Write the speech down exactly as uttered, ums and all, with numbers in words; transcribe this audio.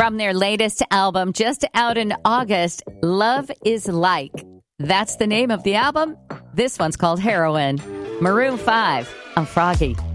From their latest album, just out in August, Love is Like. That's the name of the album. This one's called Heroin. Maroon five on Froggy.